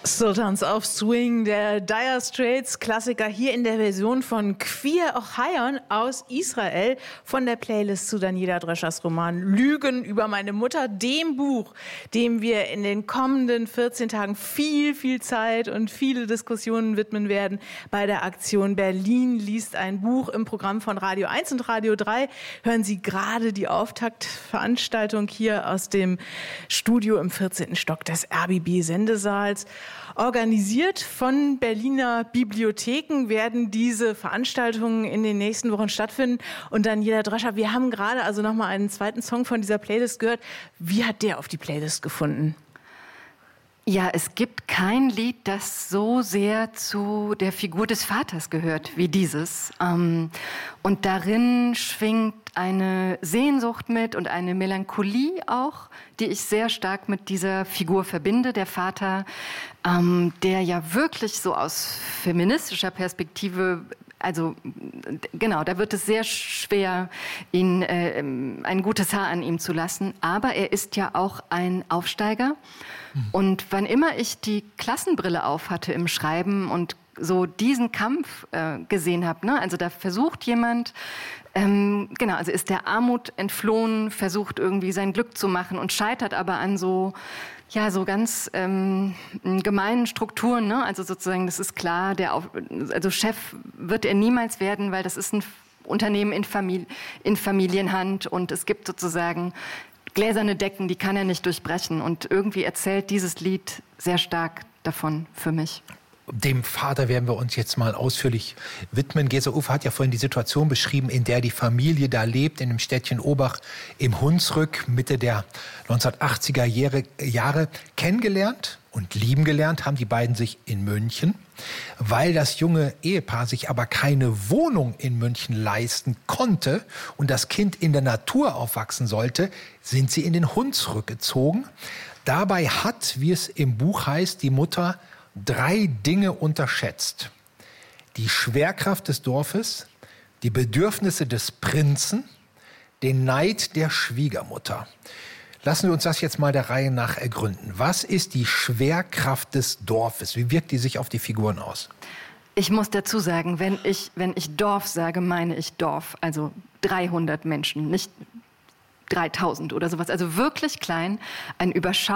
Sultans of Swing, der Dire Straits Klassiker hier in der Version von Queer Ochayon aus Israel von der Playlist zu Daniela Dreschers Roman Lügen über meine Mutter, dem Buch, dem wir in den kommenden 14 Tagen viel Zeit und viele Diskussionen widmen werden bei der Aktion Berlin liest ein Buch im Programm von Radio 1 und Radio 3. Hören Sie gerade die Auftaktveranstaltung hier aus dem Studio im 14. Stock des RBB-Sendesaals. Organisiert von Berliner Bibliotheken werden diese Veranstaltungen in den nächsten Wochen stattfinden. Und Daniela Drescher, wir haben gerade also nochmal einen zweiten Song von dieser Playlist gehört. Wie hat der auf die Playlist gefunden? Ja, es gibt kein Lied, das so sehr zu der Figur des Vaters gehört wie dieses. Und darin schwingt eine Sehnsucht mit und eine Melancholie auch, die ich sehr stark mit dieser Figur verbinde. Der Vater, der ja wirklich so aus feministischer Perspektive, also genau, da wird es sehr schwer, ihn ein gutes Haar an ihm zu lassen. Aber er ist ja auch ein Aufsteiger. Und wann immer ich die Klassenbrille auf hatte im Schreiben und so diesen Kampf gesehen habe, ne? Also da versucht jemand, genau, also ist der Armut entflohen, versucht irgendwie sein Glück zu machen und scheitert aber an so ganz gemeinen Strukturen, ne? Also sozusagen, das ist klar, also Chef wird er niemals werden, weil das ist ein Unternehmen in Familienhand und es gibt sozusagen gläserne Decken, die kann er nicht durchbrechen. Und irgendwie erzählt dieses Lied sehr stark davon für mich. Dem Vater werden wir uns jetzt mal ausführlich widmen. Gesa Ufer hat ja vorhin die Situation beschrieben, in der die Familie da lebt, in dem Städtchen Obach im Hunsrück, Mitte der 1980er Jahre. Kennengelernt und lieben gelernt haben die beiden sich in München. Weil das junge Ehepaar sich aber keine Wohnung in München leisten konnte und das Kind in der Natur aufwachsen sollte, sind sie in den Hunsrück gezogen. Dabei hat, wie es im Buch heißt, die Mutter 3 Dinge unterschätzt. Die Schwerkraft des Dorfes, die Bedürfnisse des Prinzen, den Neid der Schwiegermutter. Lassen wir uns das jetzt mal der Reihe nach ergründen. Was ist die Schwerkraft des Dorfes? Wie wirkt die sich auf die Figuren aus? Ich muss dazu sagen, wenn ich Dorf sage, meine ich Dorf. Also 300 Menschen, nicht 3000 oder sowas. Also wirklich klein. Eine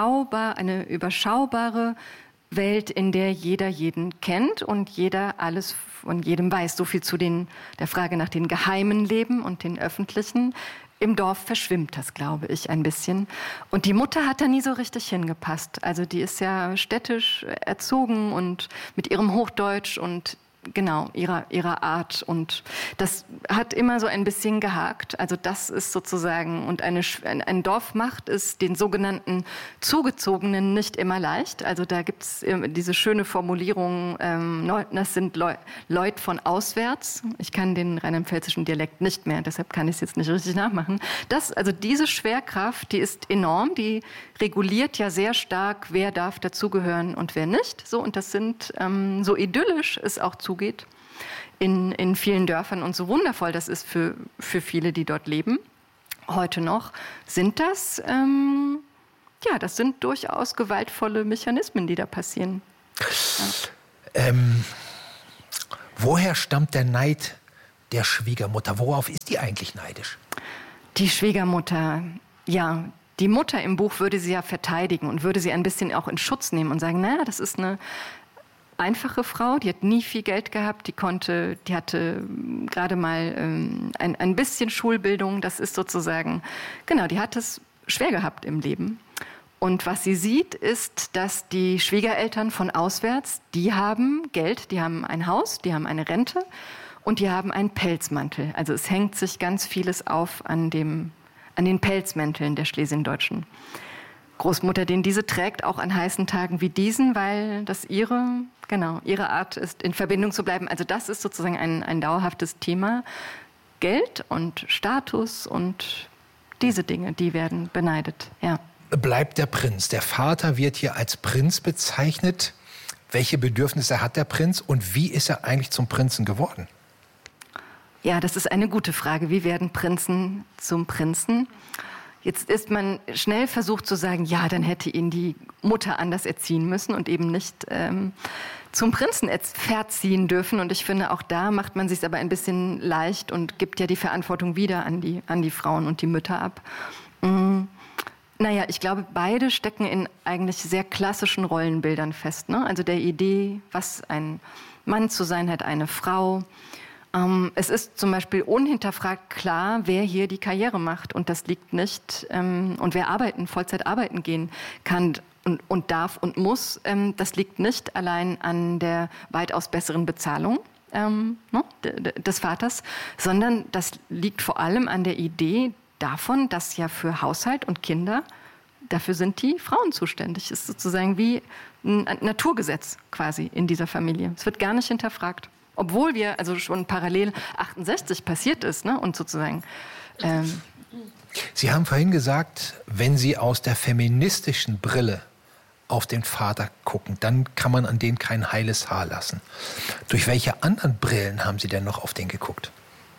überschaubare Welt, in der jeder jeden kennt und jeder alles von jedem weiß. So viel zu der Frage nach den geheimen Leben und den öffentlichen. Im Dorf verschwimmt das, glaube ich, ein bisschen. Und die Mutter hat da nie so richtig hingepasst. Also die ist ja städtisch erzogen und mit ihrem Hochdeutsch und genau ihrer Art. Und das hat immer so ein bisschen gehakt. Also das ist sozusagen, und ein Dorf macht es den sogenannten Zugezogenen nicht immer leicht. Also da gibt's diese schöne Formulierung, das sind Leut von auswärts. Ich kann den rheinland-pfälzischen Dialekt nicht mehr, deshalb kann ich es jetzt nicht richtig nachmachen. Also diese Schwerkraft, die ist enorm, die reguliert ja sehr stark, wer darf dazugehören und wer nicht. So, und das sind, so idyllisch es auch zugeht in vielen Dörfern und so wundervoll das ist für viele, die dort leben, heute noch, sind das, das sind durchaus gewaltvolle Mechanismen, die da passieren. Ja. Woher stammt der Neid der Schwiegermutter? Worauf ist die eigentlich neidisch? Die Schwiegermutter, ja, die Mutter im Buch würde sie ja verteidigen und würde sie ein bisschen auch in Schutz nehmen und sagen, naja, das ist eine einfache Frau, die hat nie viel Geld gehabt, die hatte gerade mal ein bisschen Schulbildung, das ist sozusagen, genau, die hat es schwer gehabt im Leben. Und was sie sieht, ist, dass die Schwiegereltern von auswärts, die haben Geld, die haben ein Haus, die haben eine Rente und die haben einen Pelzmantel. Also es hängt sich ganz vieles auf an den Pelzmänteln der Schlesiendeutschen Großmutter, den diese trägt, auch an heißen Tagen wie diesen, weil das ihre Art ist, in Verbindung zu bleiben. Also das ist sozusagen ein dauerhaftes Thema. Geld und Status und diese Dinge, die werden beneidet, ja. Bleibt der Prinz. Der Vater wird hier als Prinz bezeichnet. Welche Bedürfnisse hat der Prinz und wie ist er eigentlich zum Prinzen geworden? Ja, das ist eine gute Frage. Wie werden Prinzen zum Prinzen? Jetzt ist man schnell versucht zu sagen, ja, dann hätte ihn die Mutter anders erziehen müssen und eben nicht zum Prinzen verziehen dürfen. Und ich finde, auch da macht man sich aber ein bisschen leicht und gibt ja die Verantwortung wieder an die Frauen und die Mütter ab. Naja, ich glaube, beide stecken in eigentlich sehr klassischen Rollenbildern fest, ne? Also der Idee, was ein Mann zu sein hat, eine Frau. Es ist zum Beispiel unhinterfragt klar, wer hier die Karriere macht. Und das liegt nicht, und wer Vollzeit arbeiten gehen kann und darf und muss, das liegt nicht allein an der weitaus besseren Bezahlung des Vaters, sondern das liegt vor allem an der Idee davon, dass ja für Haushalt und Kinder, dafür sind die Frauen zuständig. Es ist sozusagen wie ein Naturgesetz quasi in dieser Familie. Es wird gar nicht hinterfragt. Obwohl wir, also schon parallel 68 passiert ist, ne? Und sozusagen. Sie haben vorhin gesagt, wenn Sie aus der feministischen Brille auf den Vater gucken, dann kann man an den kein heiles Haar lassen. Durch welche anderen Brillen haben Sie denn noch auf den geguckt?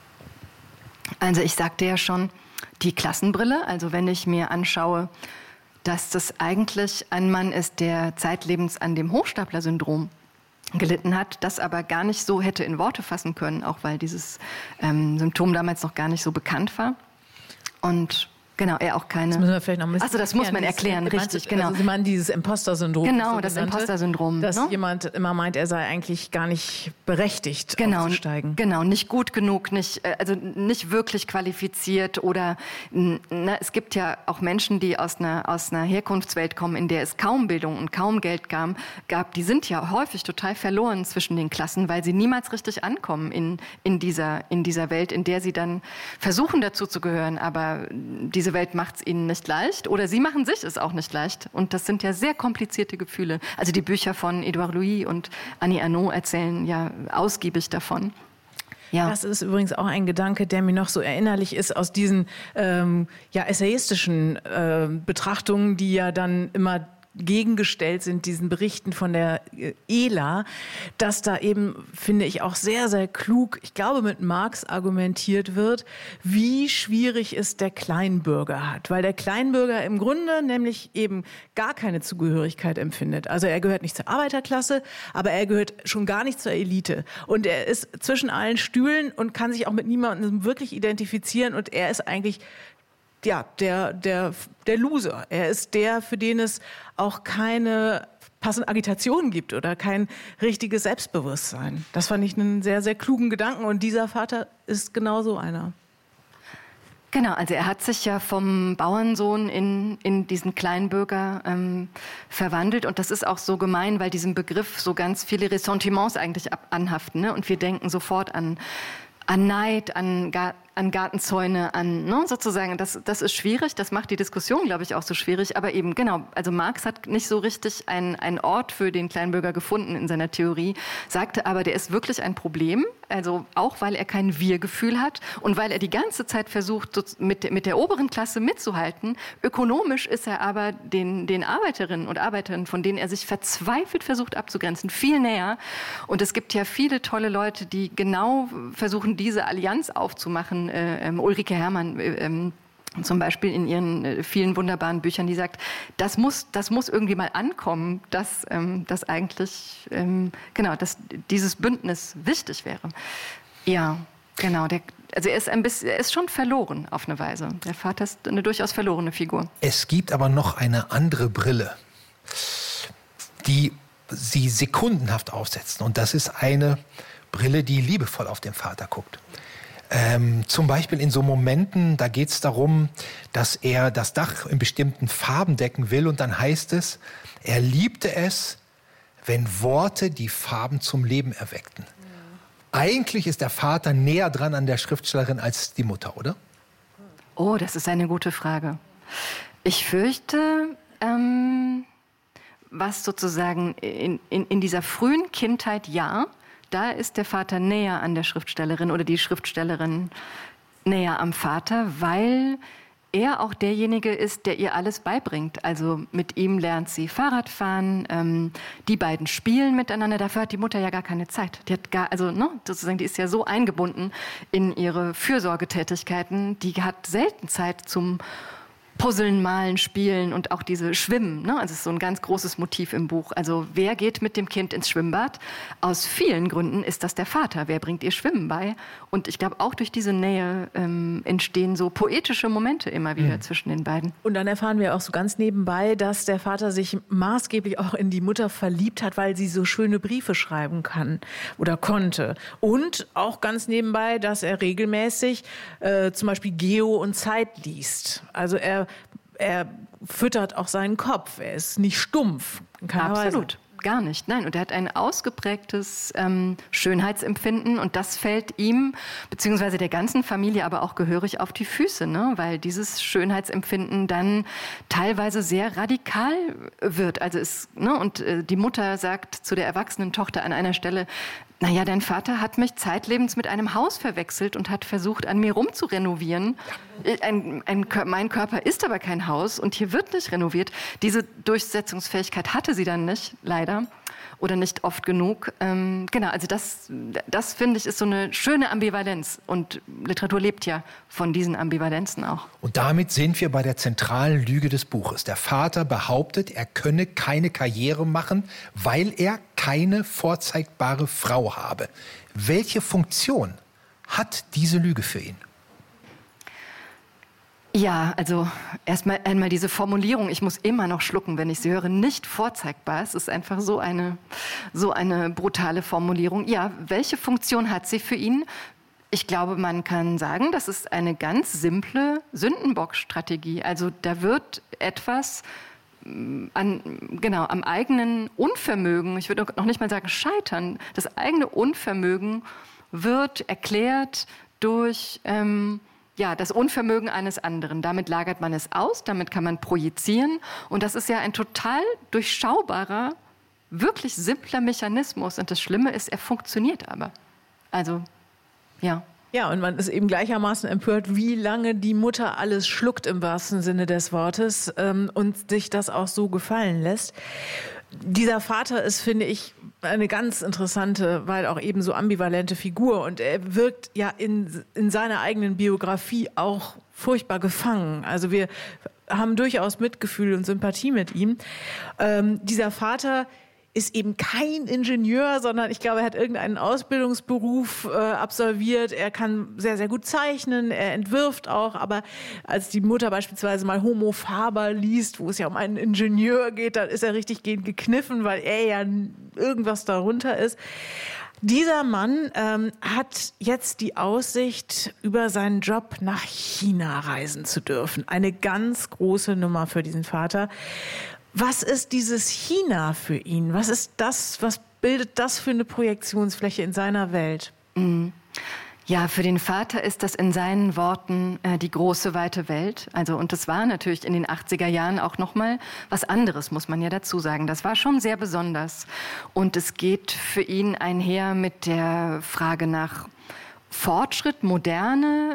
Also ich sagte ja schon, die Klassenbrille. Also wenn ich mir anschaue, dass das eigentlich ein Mann ist, der zeitlebens an dem Hochstapler-Syndrom gelitten hat, das aber gar nicht so hätte in Worte fassen können, auch weil dieses Symptom damals noch gar nicht so bekannt war. Und genau, er auch keine... Das müssen wir vielleicht noch ein bisschen das muss man erklären, richtig, genau. Also Sie meinen dieses Imposter-Syndrom. Genau, so das Imposter-Syndrom. Dass jemand immer meint, er sei eigentlich gar nicht berechtigt, aufzusteigen. Genau, nicht gut genug, nicht wirklich qualifiziert oder es gibt ja auch Menschen, die aus einer Herkunftswelt kommen, in der es kaum Bildung und kaum Geld gab, die sind ja häufig total verloren zwischen den Klassen, weil sie niemals richtig ankommen in dieser Welt, in der sie dann versuchen dazu zu gehören, aber diese Welt macht es ihnen nicht leicht oder sie machen sich es auch nicht leicht. Und das sind ja sehr komplizierte Gefühle. Also die Bücher von Edouard Louis und Annie Ernaux erzählen ja ausgiebig davon. Ja. Das ist übrigens auch ein Gedanke, der mir noch so erinnerlich ist aus diesen essayistischen Betrachtungen, die ja dann immer gegengestellt sind, diesen Berichten von der ELA, dass da eben, finde ich, auch sehr, sehr klug, ich glaube mit Marx argumentiert wird, wie schwierig es der Kleinbürger hat. Weil der Kleinbürger im Grunde nämlich eben gar keine Zugehörigkeit empfindet. Also er gehört nicht zur Arbeiterklasse, aber er gehört schon gar nicht zur Elite. Und er ist zwischen allen Stühlen und kann sich auch mit niemandem wirklich identifizieren und er ist eigentlich der Loser. Er ist der, für den es auch keine passende Agitation gibt oder kein richtiges Selbstbewusstsein. Das fand ich einen sehr, sehr klugen Gedanken und dieser Vater ist genau so einer. Genau, also er hat sich ja vom Bauernsohn in diesen Kleinbürger verwandelt und das ist auch so gemein, weil diesem Begriff so ganz viele Ressentiments eigentlich anhaften, ne? Und wir denken sofort an Neid, an Gartenzäune, sozusagen, das ist schwierig, das macht die Diskussion, glaube ich, auch so schwierig, aber eben, genau, also Marx hat nicht so richtig einen Ort für den Kleinbürger gefunden in seiner Theorie, sagte aber, der ist wirklich ein Problem, also auch, weil er kein Wir-Gefühl hat und weil er die ganze Zeit versucht, mit der oberen Klasse mitzuhalten. Ökonomisch ist er aber den Arbeiterinnen und Arbeitern, von denen er sich verzweifelt versucht abzugrenzen, viel näher. Und es gibt ja viele tolle Leute, die genau versuchen, diese Allianz aufzumachen. Ulrike Herrmann zum Beispiel in ihren vielen wunderbaren Büchern, die sagt, das muss irgendwie mal ankommen, dass eigentlich dass dieses Bündnis wichtig wäre. Ja, genau. Also er ist schon verloren auf eine Weise. Der Vater ist eine durchaus verlorene Figur. Es gibt aber noch eine andere Brille, die Sie sekundenhaft aufsetzen. Und das ist eine Brille, die liebevoll auf den Vater guckt. Zum Beispiel in so Momenten, da geht es darum, dass er das Dach in bestimmten Farben decken will und dann heißt es, er liebte es, wenn Worte die Farben zum Leben erweckten. Ja. Eigentlich ist der Vater näher dran an der Schriftstellerin als die Mutter, oder? Oh, das ist eine gute Frage. Ich fürchte, was sozusagen in dieser frühen Kindheit da ist der Vater näher an der Schriftstellerin oder die Schriftstellerin näher am Vater, weil er auch derjenige ist, der ihr alles beibringt. Also mit ihm lernt sie Fahrradfahren, die beiden spielen miteinander. Dafür hat die Mutter ja gar keine Zeit. Die hat die ist ja so eingebunden in ihre Fürsorgetätigkeiten, die hat selten Zeit zum Puzzeln, Malen, Spielen und auch diese Schwimmen. Ne? Also es ist so ein ganz großes Motiv im Buch. Also wer geht mit dem Kind ins Schwimmbad? Aus vielen Gründen ist das der Vater. Wer bringt ihr Schwimmen bei? Und ich glaube, auch durch diese Nähe entstehen so poetische Momente immer wieder zwischen den beiden. Und dann erfahren wir auch so ganz nebenbei, dass der Vater sich maßgeblich auch in die Mutter verliebt hat, weil sie so schöne Briefe schreiben kann oder konnte. Und auch ganz nebenbei, dass er regelmäßig zum Beispiel Geo und Zeit liest. Also er füttert auch seinen Kopf. Er ist nicht stumpf. Absolut. Gar nicht, nein. Und er hat ein ausgeprägtes Schönheitsempfinden und das fällt ihm, beziehungsweise der ganzen Familie, aber auch gehörig auf die Füße, ne? Weil dieses Schönheitsempfinden dann teilweise sehr radikal wird. Also und die Mutter sagt zu der erwachsenen Tochter an einer Stelle, naja, dein Vater hat mich zeitlebens mit einem Haus verwechselt und hat versucht, an mir rumzurenovieren. Mein Körper ist aber kein Haus und hier wird nicht renoviert. Diese Durchsetzungsfähigkeit hatte sie dann nicht, leider. Oder nicht oft genug. Genau, also das finde ich ist so eine schöne Ambivalenz. Und Literatur lebt ja von diesen Ambivalenzen auch. Und damit sind wir bei der zentralen Lüge des Buches. Der Vater behauptet, er könne keine Karriere machen, weil er keine vorzeigbare Frau habe. Welche Funktion hat diese Lüge für ihn? Ja, also einmal diese Formulierung, ich muss immer noch schlucken, wenn ich sie höre, nicht vorzeigbar. Es ist einfach so eine brutale Formulierung. Ja, welche Funktion hat sie für ihn? Ich glaube, man kann sagen, das ist eine ganz simple Sündenbock-Strategie. Also da wird etwas am eigenen Unvermögen, ich würde noch nicht mal sagen scheitern, das eigene Unvermögen wird erklärt durch das Unvermögen eines anderen. Damit lagert man es aus, damit kann man projizieren. Und das ist ja ein total durchschaubarer, wirklich simpler Mechanismus. Und das Schlimme ist, er funktioniert aber. Also, ja. Ja, und man ist eben gleichermaßen empört, wie lange die Mutter alles schluckt im wahrsten Sinne des Wortes und sich das auch so gefallen lässt. Dieser Vater ist, finde ich, eine ganz interessante, weil auch eben so ambivalente Figur. Und er wirkt ja in seiner eigenen Biografie auch furchtbar gefangen. Also wir haben durchaus Mitgefühl und Sympathie mit ihm. Dieser Vater ist eben kein Ingenieur, sondern ich glaube, er hat irgendeinen Ausbildungsberuf absolviert. Er kann sehr, sehr gut zeichnen, er entwirft auch. Aber als die Mutter beispielsweise mal Homo Faber liest, wo es ja um einen Ingenieur geht, dann ist er richtig gekniffen, weil er ja irgendwas darunter ist. Dieser Mann hat jetzt die Aussicht, über seinen Job nach China reisen zu dürfen. Eine ganz große Nummer für diesen Vater. Was ist dieses China für ihn? Was ist das? Was bildet das für eine Projektionsfläche in seiner Welt? Ja, für den Vater ist das in seinen Worten die große, weite Welt. Also, und das war natürlich in den 80er Jahren auch nochmal was anderes, muss man ja dazu sagen. Das war schon sehr besonders. Und es geht für ihn einher mit der Frage nach Fortschritt, Moderne,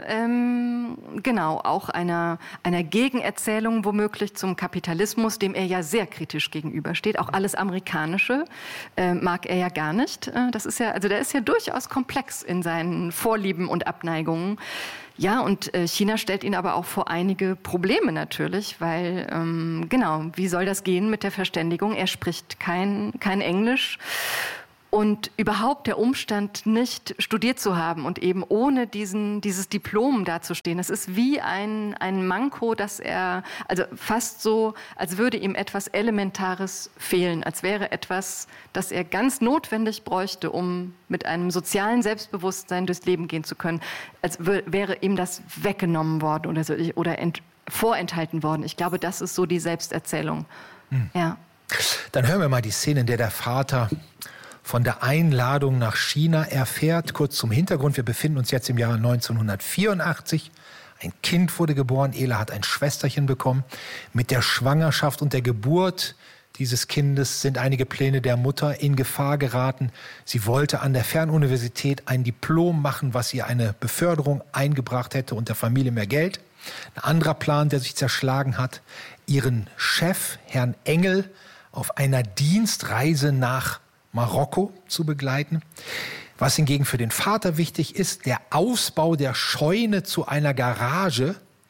auch einer Gegenerzählung womöglich zum Kapitalismus, dem er ja sehr kritisch gegenübersteht. Auch alles Amerikanische mag er ja gar nicht. Das ist ja, also der ist ja durchaus komplex in seinen Vorlieben und Abneigungen. Ja, und China stellt ihn aber auch vor einige Probleme natürlich, weil, wie soll das gehen mit der Verständigung? Er spricht kein Englisch. Und überhaupt der Umstand, nicht studiert zu haben und eben ohne dieses Diplom dazustehen, das ist wie ein Manko, dass also fast so, als würde ihm etwas Elementares fehlen, als wäre etwas, das er ganz notwendig bräuchte, um mit einem sozialen Selbstbewusstsein durchs Leben gehen zu können, als wäre ihm das weggenommen worden oder vorenthalten worden. Ich glaube, das ist so die Selbsterzählung. Ja. Dann hören wir mal die Szene, in der der Vater von der Einladung nach China erfährt. Kurz zum Hintergrund, wir befinden uns jetzt im Jahr 1984. Ein Kind wurde geboren, Ela hat ein Schwesterchen bekommen. Mit der Schwangerschaft und der Geburt dieses Kindes sind einige Pläne der Mutter in Gefahr geraten. Sie wollte an der Fernuniversität ein Diplom machen, was ihr eine Beförderung eingebracht hätte und der Familie mehr Geld. Ein anderer Plan, der sich zerschlagen hat, ihren Chef, Herrn Engel, auf einer Dienstreise nach Marokko zu begleiten. Was hingegen für den Vater wichtig ist, der Ausbau der Scheune zu einer Garage,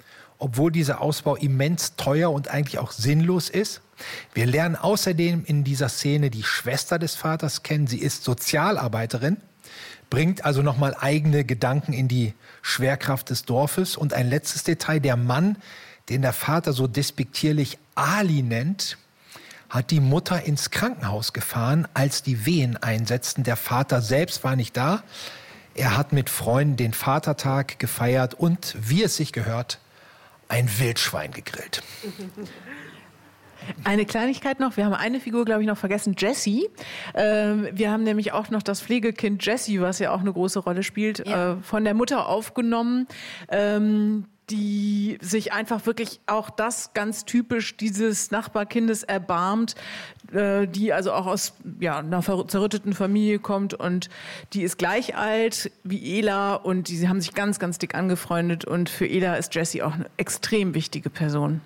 obwohl dieser Ausbau immens teuer und eigentlich auch sinnlos ist. Wir lernen außerdem in dieser Szene die Schwester des Vaters kennen. Sie ist Sozialarbeiterin, bringt also nochmal eigene Gedanken in die Schwerkraft des Dorfes. Und ein letztes Detail, der Mann, den der Vater so despektierlich Ali nennt, hat die Mutter ins Krankenhaus gefahren, als die Wehen einsetzten. Der Vater selbst war nicht da. Er hat mit Freunden den Vatertag gefeiert und, wie es sich gehört, ein Wildschwein gegrillt. Eine Kleinigkeit noch, wir haben eine Figur, glaube ich, noch vergessen, Jessie. Wir haben nämlich auch noch das Pflegekind Jessie, was ja auch eine große Rolle spielt, von der Mutter aufgenommen, die sich einfach wirklich auch das ganz typisch dieses Nachbarkindes erbarmt, die also auch aus einer zerrütteten Familie kommt und die ist gleich alt wie Ela und sie haben sich ganz, ganz dick angefreundet und für Ela ist Jessie auch eine extrem wichtige Person.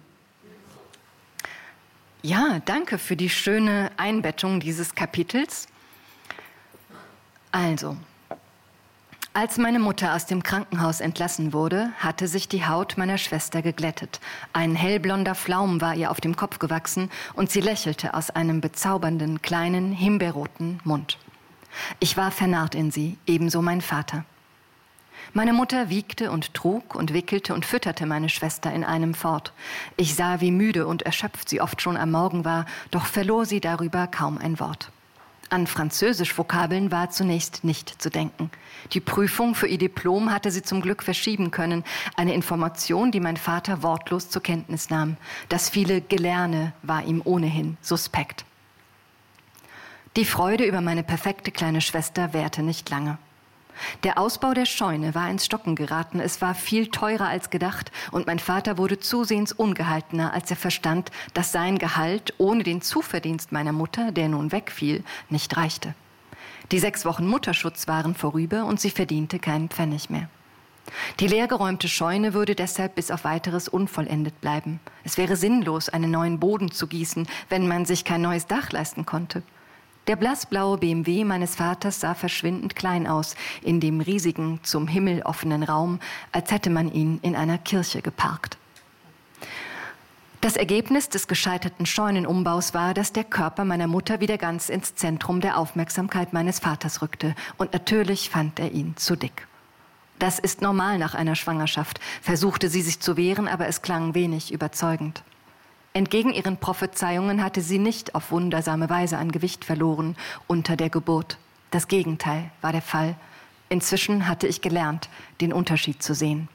Ja, danke für die schöne Einbettung dieses Kapitels. Also, als meine Mutter aus dem Krankenhaus entlassen wurde, hatte sich die Haut meiner Schwester geglättet. Ein hellblonder Flaum war ihr auf dem Kopf gewachsen und sie lächelte aus einem bezaubernden, kleinen, himbeerroten Mund. Ich war vernarrt in sie, ebenso mein Vater. Meine Mutter wiegte und trug und wickelte und fütterte meine Schwester in einem fort. Ich sah, wie müde und erschöpft sie oft schon am Morgen war, doch verlor sie darüber kaum ein Wort. An Französisch-Vokabeln war zunächst nicht zu denken. Die Prüfung für ihr Diplom hatte sie zum Glück verschieben können. Eine Information, die mein Vater wortlos zur Kenntnis nahm. Das viele Gelerne war ihm ohnehin suspekt. Die Freude über meine perfekte kleine Schwester währte nicht lange. Der Ausbau der Scheune war ins Stocken geraten. Es war viel teurer als gedacht und mein Vater wurde zusehends ungehaltener, als er verstand, dass sein Gehalt ohne den Zuverdienst meiner Mutter, der nun wegfiel, nicht reichte. Die 6 Wochen Mutterschutz waren vorüber und sie verdiente keinen Pfennig mehr. Die leergeräumte Scheune würde deshalb bis auf Weiteres unvollendet bleiben. Es wäre sinnlos, einen neuen Boden zu gießen, wenn man sich kein neues Dach leisten konnte. Der blassblaue BMW meines Vaters sah verschwindend klein aus, in dem riesigen, zum Himmel offenen Raum, als hätte man ihn in einer Kirche geparkt. Das Ergebnis des gescheiterten Scheunenumbaus war, dass der Körper meiner Mutter wieder ganz ins Zentrum der Aufmerksamkeit meines Vaters rückte. Und natürlich fand er ihn zu dick. Das ist normal nach einer Schwangerschaft, versuchte sie sich zu wehren, aber es klang wenig überzeugend. Entgegen ihren Prophezeiungen hatte sie nicht auf wundersame Weise an Gewicht verloren unter der Geburt. Das Gegenteil war der Fall. Inzwischen hatte ich gelernt, den Unterschied zu sehen.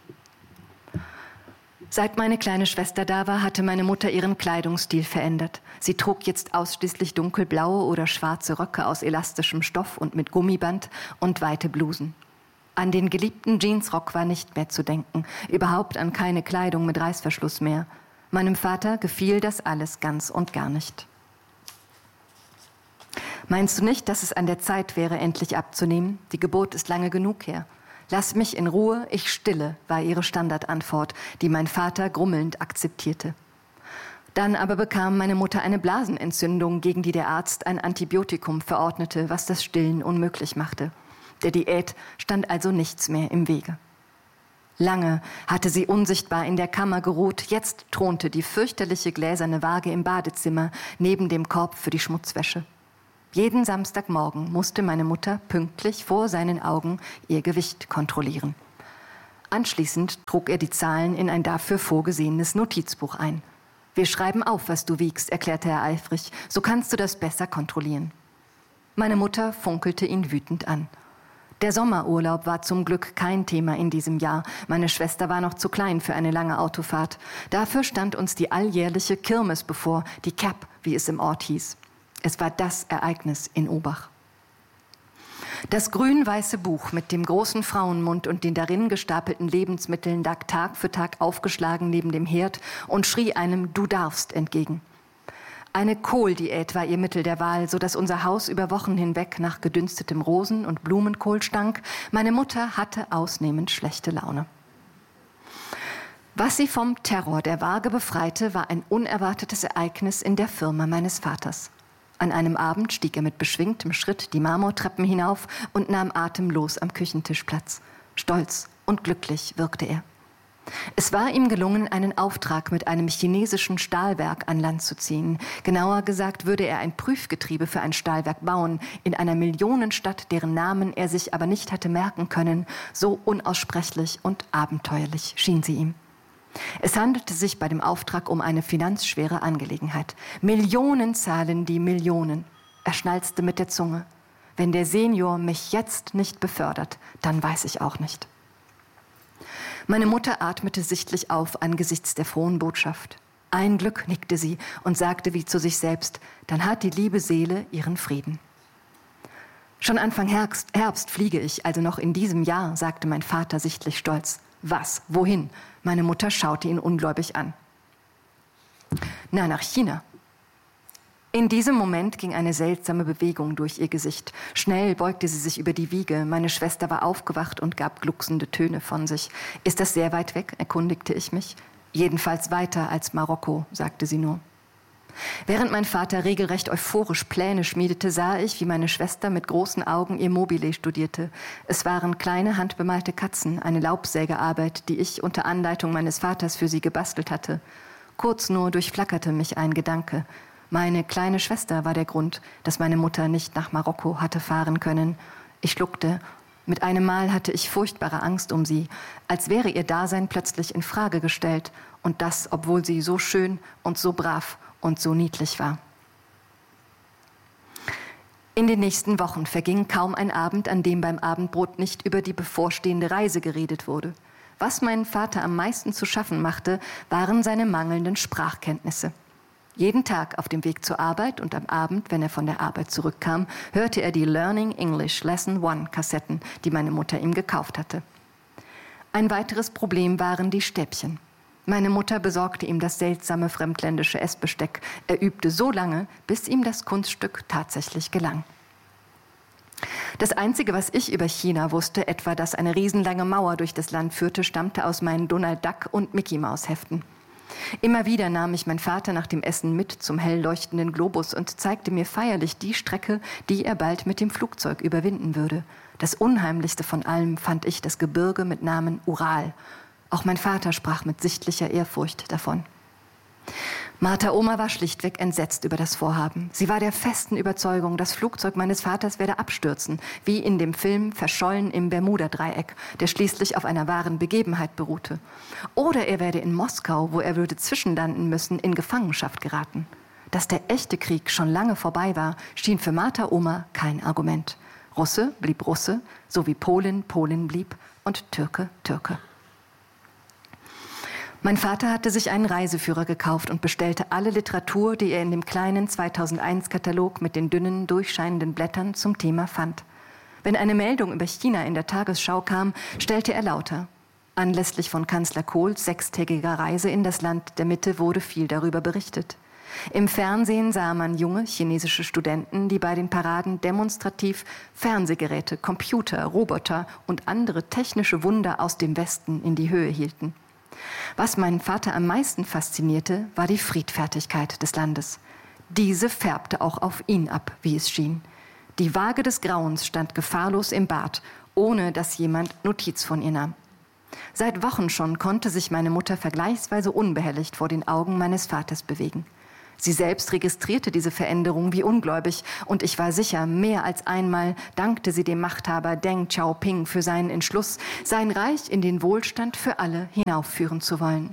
Seit meine kleine Schwester da war, hatte meine Mutter ihren Kleidungsstil verändert. Sie trug jetzt ausschließlich dunkelblaue oder schwarze Röcke aus elastischem Stoff und mit Gummiband und weite Blusen. An den geliebten Jeansrock war nicht mehr zu denken, überhaupt an keine Kleidung mit Reißverschluss mehr. Meinem Vater gefiel das alles ganz und gar nicht. Meinst du nicht, dass es an der Zeit wäre, endlich abzunehmen? Die Geburt ist lange genug her. Lass mich in Ruhe, ich stille, war ihre Standardantwort, die mein Vater grummelnd akzeptierte. Dann aber bekam meine Mutter eine Blasenentzündung, gegen die der Arzt ein Antibiotikum verordnete, was das Stillen unmöglich machte. Der Diät stand also nichts mehr im Wege. Lange hatte sie unsichtbar in der Kammer geruht, jetzt thronte die fürchterliche gläserne Waage im Badezimmer neben dem Korb für die Schmutzwäsche. Jeden Samstagmorgen musste meine Mutter pünktlich vor seinen Augen ihr Gewicht kontrollieren. Anschließend trug er die Zahlen in ein dafür vorgesehenes Notizbuch ein. Wir schreiben auf, was du wiegst, erklärte er eifrig, so kannst du das besser kontrollieren. Meine Mutter funkelte ihn wütend an. Der Sommerurlaub war zum Glück kein Thema in diesem Jahr. Meine Schwester war noch zu klein für eine lange Autofahrt. Dafür stand uns die alljährliche Kirmes bevor, die Cap, wie es im Ort hieß. Es war das Ereignis in Obach. Das grün-weiße Buch mit dem großen Frauenmund und den darin gestapelten Lebensmitteln lag Tag für Tag aufgeschlagen neben dem Herd und schrie einem »Du darfst« entgegen. Eine Kohldiät war ihr Mittel der Wahl, sodass unser Haus über Wochen hinweg nach gedünstetem Rosen- und Blumenkohl stank. Meine Mutter hatte ausnehmend schlechte Laune. Was sie vom Terror der Waage befreite, war ein unerwartetes Ereignis in der Firma meines Vaters. An einem Abend stieg er mit beschwingtem Schritt die Marmortreppen hinauf und nahm atemlos am Küchentisch Platz. Stolz und glücklich wirkte er. Es war ihm gelungen, einen Auftrag mit einem chinesischen Stahlwerk an Land zu ziehen. Genauer gesagt würde er ein Prüfgetriebe für ein Stahlwerk bauen, in einer Millionenstadt, deren Namen er sich aber nicht hatte merken können. So unaussprechlich und abenteuerlich schien sie ihm. Es handelte sich bei dem Auftrag um eine finanzschwere Angelegenheit. Millionen zahlen die Millionen. Er schnalzte mit der Zunge. Wenn der Senior mich jetzt nicht befördert, dann weiß ich auch nicht. Meine Mutter atmete sichtlich auf angesichts der frohen Botschaft. Ein Glück, nickte sie und sagte wie zu sich selbst, dann hat die liebe Seele ihren Frieden. Schon Anfang Herbst fliege ich, also noch in diesem Jahr, sagte mein Vater sichtlich stolz. Was? Wohin? Meine Mutter schaute ihn ungläubig an. Na, nach China. In diesem Moment ging eine seltsame Bewegung durch ihr Gesicht. Schnell beugte sie sich über die Wiege. Meine Schwester war aufgewacht und gab glucksende Töne von sich. Ist das sehr weit weg? Erkundigte ich mich. Jedenfalls weiter als Marokko, sagte sie nur. Während mein Vater regelrecht euphorisch Pläne schmiedete, sah ich, wie meine Schwester mit großen Augen ihr Mobile studierte. Es waren kleine handbemalte Katzen, eine Laubsägearbeit, die ich unter Anleitung meines Vaters für sie gebastelt hatte. Kurz nur durchflackerte mich ein Gedanke. Meine kleine Schwester war der Grund, dass meine Mutter nicht nach Marokko hatte fahren können. Ich schluckte. Mit einem Mal hatte ich furchtbare Angst um sie, als wäre ihr Dasein plötzlich in Frage gestellt. Und das, obwohl sie so schön und so brav und so niedlich war. In den nächsten Wochen verging kaum ein Abend, an dem beim Abendbrot nicht über die bevorstehende Reise geredet wurde. Was meinen Vater am meisten zu schaffen machte, waren seine mangelnden Sprachkenntnisse. Jeden Tag auf dem Weg zur Arbeit und am Abend, wenn er von der Arbeit zurückkam, hörte er die Learning English Lesson 1 Kassetten, die meine Mutter ihm gekauft hatte. Ein weiteres Problem waren die Stäbchen. Meine Mutter besorgte ihm das seltsame fremdländische Essbesteck. Er übte so lange, bis ihm das Kunststück tatsächlich gelang. Das Einzige, was ich über China wusste, etwa dass eine riesenlange Mauer durch das Land führte, stammte aus meinen Donald Duck- und Mickey-Maus-Heften. Immer wieder nahm ich mein Vater nach dem Essen mit zum hell leuchtenden Globus und zeigte mir feierlich die Strecke, die er bald mit dem Flugzeug überwinden würde. Das Unheimlichste von allem fand ich das Gebirge mit Namen Ural. Auch mein Vater sprach mit sichtlicher Ehrfurcht davon. Martha Oma war schlichtweg entsetzt über das Vorhaben. Sie war der festen Überzeugung, das Flugzeug meines Vaters werde abstürzen, wie in dem Film Verschollen im Bermuda-Dreieck, der schließlich auf einer wahren Begebenheit beruhte. Oder er werde in Moskau, wo er würde zwischenlanden müssen, in Gefangenschaft geraten. Dass der echte Krieg schon lange vorbei war, schien für Martha Oma kein Argument. Russe blieb Russe, so wie Polin Polin blieb und Türke Türke. Mein Vater hatte sich einen Reiseführer gekauft und bestellte alle Literatur, die er in dem kleinen 2001-Katalog mit den dünnen, durchscheinenden Blättern zum Thema fand. Wenn eine Meldung über China in der Tagesschau kam, stellte er lauter. Anlässlich von Kanzler Kohls 6-tägiger Reise in das Land der Mitte wurde viel darüber berichtet. Im Fernsehen sah man junge chinesische Studenten, die bei den Paraden demonstrativ Fernsehgeräte, Computer, Roboter und andere technische Wunder aus dem Westen in die Höhe hielten. Was meinen Vater am meisten faszinierte, war die Friedfertigkeit des Landes. Diese färbte auch auf ihn ab, wie es schien. Die Waage des Grauens stand gefahrlos im Bad, ohne dass jemand Notiz von ihr nahm. Seit Wochen schon konnte sich meine Mutter vergleichsweise unbehelligt vor den Augen meines Vaters bewegen. Sie selbst registrierte diese Veränderung wie ungläubig und ich war sicher, mehr als einmal dankte sie dem Machthaber Deng Xiaoping für seinen Entschluss, sein Reich in den Wohlstand für alle hinaufführen zu wollen.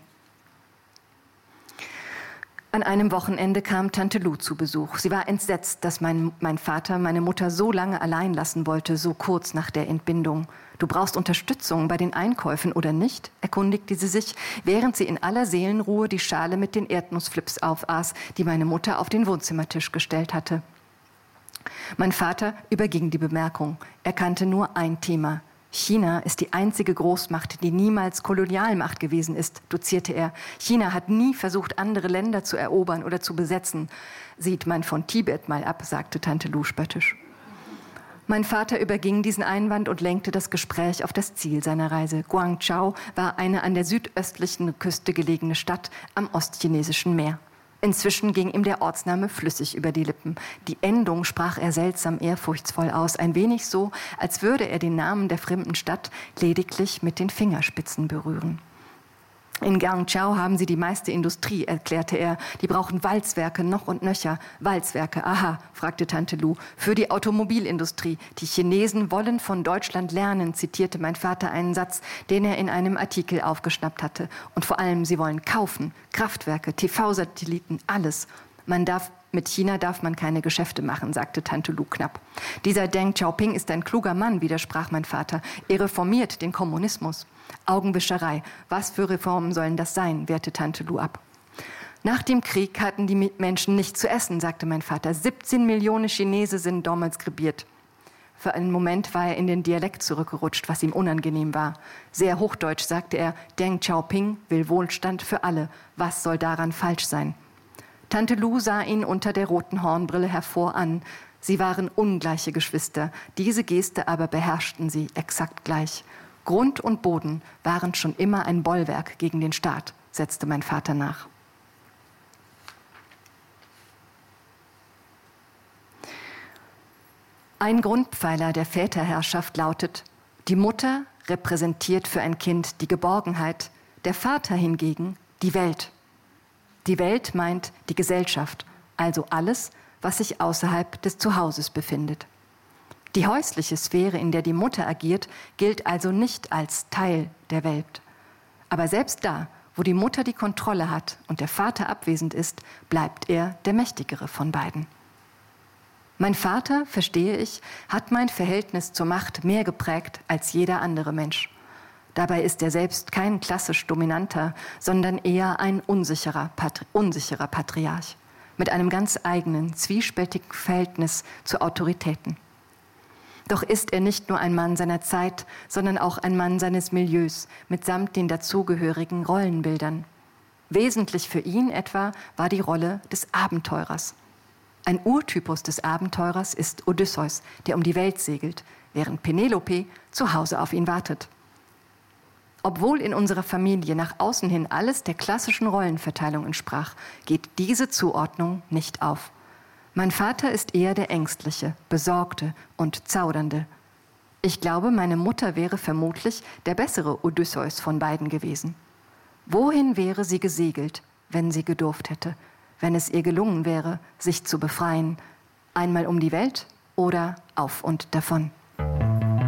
An einem Wochenende kam Tante Lu zu Besuch. Sie war entsetzt, dass mein Vater meine Mutter so lange allein lassen wollte, so kurz nach der Entbindung. Du brauchst Unterstützung bei den Einkäufen, oder nicht? Erkundigte sie sich, während sie in aller Seelenruhe die Schale mit den Erdnussflips aufaß, die meine Mutter auf den Wohnzimmertisch gestellt hatte. Mein Vater überging die Bemerkung. Er kannte nur ein Thema. China ist die einzige Großmacht, die niemals Kolonialmacht gewesen ist, dozierte er. China hat nie versucht, andere Länder zu erobern oder zu besetzen. Sieht man von Tibet mal ab, sagte Tante Lu spöttisch. Mein Vater überging diesen Einwand und lenkte das Gespräch auf das Ziel seiner Reise. Guangzhou war eine an der südöstlichen Küste gelegene Stadt am ostchinesischen Meer. Inzwischen ging ihm der Ortsname flüssig über die Lippen. Die Endung sprach er seltsam ehrfurchtsvoll aus, ein wenig so, als würde er den Namen der fremden Stadt lediglich mit den Fingerspitzen berühren. In Guangzhou haben sie die meiste Industrie, erklärte er. Die brauchen Walzwerke noch und nöcher. Walzwerke, aha, fragte Tante Lu. Für die Automobilindustrie. Die Chinesen wollen von Deutschland lernen, zitierte mein Vater einen Satz, den er in einem Artikel aufgeschnappt hatte. Und vor allem, sie wollen kaufen. Kraftwerke, TV-Satelliten, alles. Mit China darf man keine Geschäfte machen, sagte Tante Lu knapp. Dieser Deng Xiaoping ist ein kluger Mann, widersprach mein Vater. Er reformiert den Kommunismus. Augenwischerei. Was für Reformen sollen das sein, wehrte Tante Lu ab. Nach dem Krieg hatten die Menschen nichts zu essen, sagte mein Vater. 17 Millionen Chinesen sind damals krepiert. Für einen Moment war er in den Dialekt zurückgerutscht, was ihm unangenehm war. Sehr hochdeutsch sagte er, Deng Xiaoping will Wohlstand für alle. Was soll daran falsch sein? Tante Lu sah ihn unter der roten Hornbrille hervor an. Sie waren ungleiche Geschwister. Diese Geste aber beherrschten sie exakt gleich. Grund und Boden waren schon immer ein Bollwerk gegen den Staat, setzte mein Vater nach. Ein Grundpfeiler der Väterherrschaft lautet, die Mutter repräsentiert für ein Kind die Geborgenheit, der Vater hingegen die Welt. Die Welt meint die Gesellschaft, also alles, was sich außerhalb des Zuhauses befindet. Die häusliche Sphäre, in der die Mutter agiert, gilt also nicht als Teil der Welt. Aber selbst da, wo die Mutter die Kontrolle hat und der Vater abwesend ist, bleibt er der Mächtigere von beiden. Mein Vater, verstehe ich, hat mein Verhältnis zur Macht mehr geprägt als jeder andere Mensch. Dabei ist er selbst kein klassisch dominanter, sondern eher ein unsicherer Patriarch mit einem ganz eigenen, zwiespältigen Verhältnis zu Autoritäten. Doch ist er nicht nur ein Mann seiner Zeit, sondern auch ein Mann seines Milieus, mitsamt den dazugehörigen Rollenbildern. Wesentlich für ihn etwa war die Rolle des Abenteurers. Ein Urtypus des Abenteurers ist Odysseus, der um die Welt segelt, während Penelope zu Hause auf ihn wartet. Obwohl in unserer Familie nach außen hin alles der klassischen Rollenverteilung entsprach, geht diese Zuordnung nicht auf. Mein Vater ist eher der Ängstliche, Besorgte und Zaudernde. Ich glaube, meine Mutter wäre vermutlich der bessere Odysseus von beiden gewesen. Wohin wäre sie gesegelt, wenn sie gedurft hätte, wenn es ihr gelungen wäre, sich zu befreien, einmal um die Welt oder auf und davon?